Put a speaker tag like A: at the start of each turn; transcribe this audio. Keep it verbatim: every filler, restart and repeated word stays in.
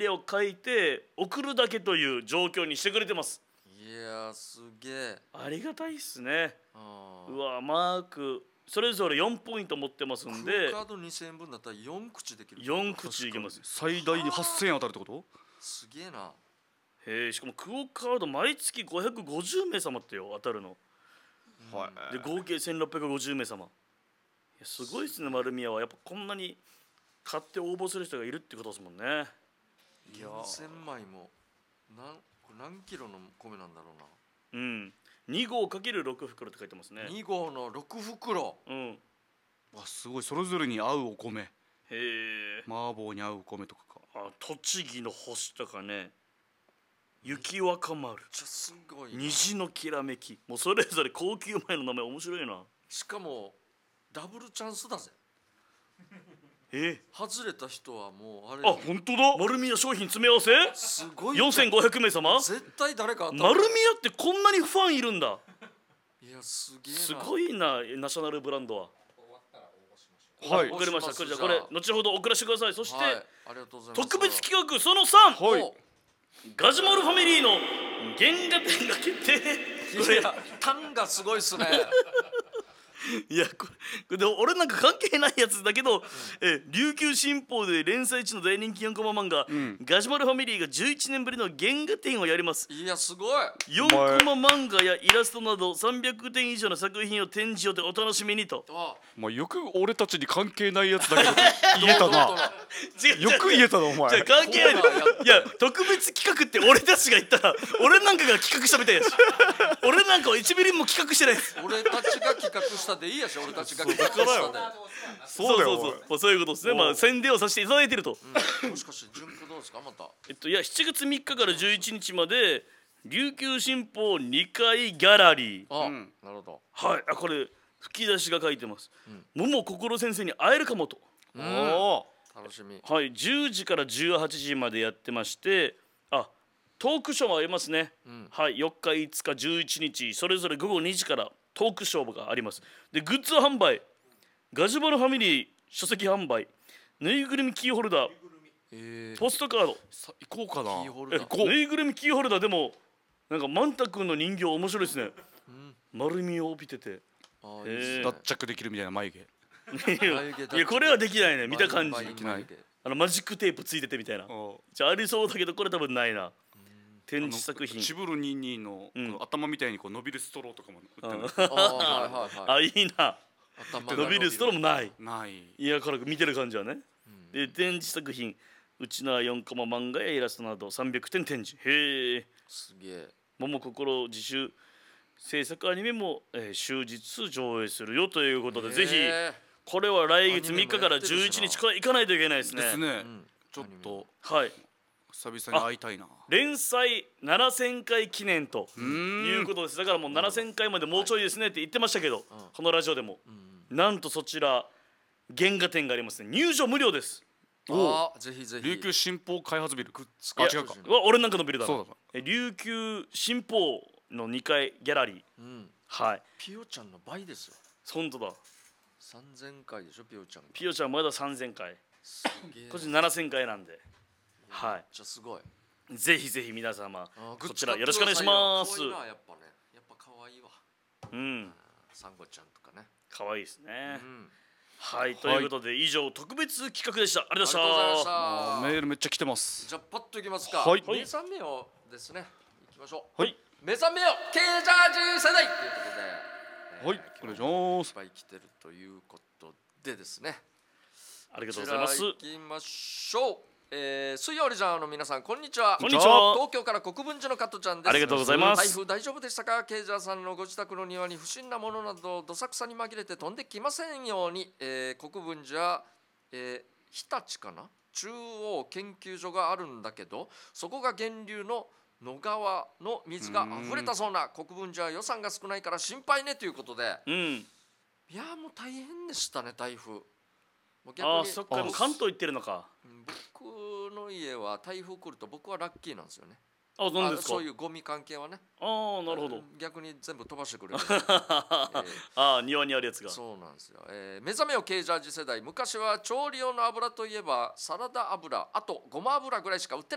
A: を書いて送るだけという状況にしてくれてます。
B: いやすげえ
A: ありがたいっすね。
B: あ
A: うわマークそれぞれよんポイント持ってますんで
B: カードにせんえんぶんだったらよん口できる。
A: よん口いけます。
C: 最大ではっせんえん当たるってこと？
B: すげえな。
A: へえ、しかもクオカード毎月ごひゃくごじゅうめい様ってよ当たるの。
C: はい。
A: で合計せんろっぴゃくごじゅうめい様。いやすごいですね丸宮は。やっぱこんなに買って応募する人がいるってことですもんね。
B: いやせんまいもなんこれ何キロの米なんだろうな。
A: うん。にごうかけるろくふくろって書いてますね。
B: にごうのろくふくろ。
A: うん。
C: わすごい、それぞれに合うお米。
A: へえ。
C: 麻婆に合うお米とかか。
A: あ、栃木の星とかね。雪若丸。
B: めっちゃすごいな。
A: 虹のきらめき。もうそれぞれ高級米の名前面白いな。
B: しかもダブルチャンスだぜ。
A: え
B: 外れた人はもうあれ。
A: あ、本当だ。丸宮商品詰め合わせ
B: すごい。
A: よんせんごひゃくめい様。
B: 絶対誰か当たる。
A: 丸宮ってこんなにファンいるんだ。
B: いやすげえな。
A: すごいなナショナルブランドは。
C: はい。
A: わかりました。これじゃこれ後ほど送らせてください。そして、
B: はい、ありがとうございます。
A: 特別企画そのさん、
C: はい。
A: ガジュマルファミリーの原画展が決定。
B: いやタンがすごいっすね。
A: いやこれでも俺なんか関係ないやつだけど、うん、え琉球新報で連載中の大人気よんコマ漫画、うん、ガジュマルファミリーがじゅういちねんぶりの原画展をやります。
B: いやすごい。
A: よんコマ漫画やイラストなどさんびゃくてん以上の作品を展示予定、お楽しみにと。
B: あ
C: まあよく俺たちに関係ないやつだけど言えたな。よく言えたなお前。
A: じゃ関係ない。いや特別企画って俺たちが言ったら俺なんかが企画したみたいやし俺なんかはいちミリも企画してないです。
B: 俺たちが企画したでいいやし、俺たちが企画したで。
A: そうそうそうそう、そういうことですね。まあ宣伝をさせていただいていると。
B: うん、もしかして順調どうですかまた。
A: えっといやしちがつみっかからじゅういちにちまで琉球新報にかいギャラリー。
B: あ、うん、なるほど。
A: はい、あこれ吹き出しが書いてます。うん、桃心先生に会えるかもと。
B: うん、お楽しみ。
A: はい、じゅうじからじゅうはちじまでやってまして、あトークショーもありますね。うん、はい、よっかいつかじゅういちにちそれぞれごごにじからトークショーがあります。でグッズ販売、ガジュマルファミリー書籍販売、ぬいぐるみキーホルダー、えー、ポストカード。
C: さ行こうかな。
B: キーホルダ
A: ー、ぬいぐるみキーホルダーでもなんかマンタ君の人形面白いですね。うん、丸みを帯びてて、
C: あえー、脱着できるみたいな眉毛。
A: いやこれはできないね、見た感じ。
C: できない。
A: あのマジックテープついててみたいな。じゃあありそうだけどこれ多分ないな。展示作品
C: チブルニーニーのこの頭みたいにこう伸びるストローとかも売ってる。
A: あいいな。伸びるストローもない
C: ない。
A: いやこれ見てる感じはね。で展示作品うちなよんコマ漫画やイラストなどさんびゃくてん展示。へえ
B: すげえ。
A: 桃心自主制作アニメも、えー、終日上映するよということで、ぜひこれは来月みっかからじゅういちにちから行かないといけないですね。
C: ですね、うん、ちょっと
A: はい
C: 久々に会いたいな。
A: 連載ななせんかい記念ということです。だからもうななせんかいまでもうちょいですねって言ってましたけど、このラジオでも、うん、なんとそちら原画展がありますね。入場無料です。
B: あぜひぜひ。
C: 琉球新報開発ビル。
A: あ違うか、俺なんかのビルだ。そうだ、琉球新報のにかいギャラリー、うん、はい。
B: ピヨちゃんの倍ですよ。
A: 本当だ。
B: さんぜんかいでしょピヨちゃん。
A: ピヨちゃんまださんぜんかい。すげえ。こっちななせんかいなんで。はい。
B: じゃすごい。
A: ぜひぜひ皆様こちらよろしくお願いします。
B: やっぱね、やっぱ可愛いわ。うん。サンゴちゃんとかね。
A: 可愛いですね。はい、ということで以上特別企画でした。ありがとうございました。
C: メールめっちゃ来てます。
B: じゃあパッといきますか。
C: はい。
B: 目覚めよですね。いきましょう。
A: はい。
B: 目覚めよKジャージ世代ということで。
C: はい。お願いします。
B: いっぱい来てるということでですね。
A: ありがとうございます。
B: いきましょう。えー、水曜レジャーの皆さんこんにちは。
A: こんにちは。
B: 東京から国分寺の加トちゃんです。
A: ありがとうございます。
B: 台風大丈夫でしたか。ケイジャーさんのご自宅の庭に不審なものなどどさくさに紛れて飛んできませんように、えー、国分寺、えー、日立かな中央研究所があるんだけど、そこが源流の野川の水が溢れたそうな。国分寺は予算が少ないから心配ねということで、うん、いやもう大変でしたね台風。
A: ああそっか、関東行ってるのか。
B: 僕の家は台風来ると僕はラッキーなんですよね。
A: あ、なんですか。
B: そういうゴミ関係はね。
A: ああなるほど。
B: 逆に全部飛ばしてくれる。
A: えー、ああ庭にあるやつが。
B: そうなんですよ。えー、目覚めよKジャージ世代。昔は調理用の油といえばサラダ油、あとごま油ぐらいしか売って